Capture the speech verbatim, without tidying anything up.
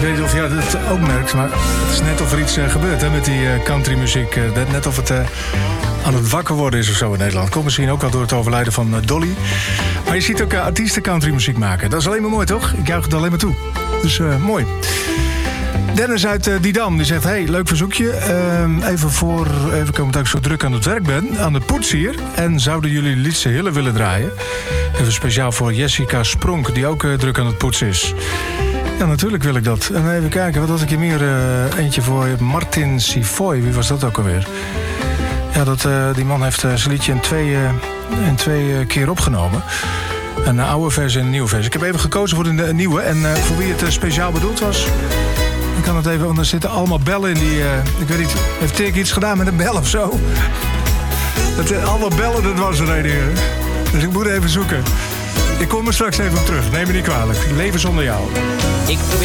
weet niet of jij dat ook merkt, maar het is net of er iets uh, gebeurt hè, met die uh, countrymuziek. Uh, net of het uh, aan het wakker worden is of zo in Nederland. Komt misschien ook wel door het overlijden van uh, Dolly. Maar je ziet ook uh, artiesten countrymuziek maken. Dat is alleen maar mooi, toch? Ik juich het alleen maar toe. Dus uh, mooi. Dennis uit uh, Didam, die zegt... hey, leuk verzoekje. Uh, even voor... Even komen dat ik zo druk aan het werk ben. Aan de poets hier. En zouden jullie Lietse Hille willen draaien? Even speciaal voor Jessica Spronk, die ook uh, druk aan het poetsen is. Ja, natuurlijk wil ik dat. En even kijken, wat had ik hier meer? Uh, eentje voor Martin Sifoy. Wie was dat ook alweer? Ja, dat, uh, die man heeft uh, zijn liedje in twee, uh, in twee uh, keer opgenomen. Een uh, oude versie en een nieuwe versie. Ik heb even gekozen voor de uh, nieuwe. En uh, voor wie het uh, speciaal bedoeld was... Ik kan het even, want er zitten allemaal bellen in die... Uh, ik weet niet, heeft Dirk iets gedaan met een bel of zo? Dat, uh, allemaal bellen, dat was er reden. Dus ik moet even zoeken. Ik kom er straks even op terug. Neem me niet kwalijk. Leven zonder jou. Ik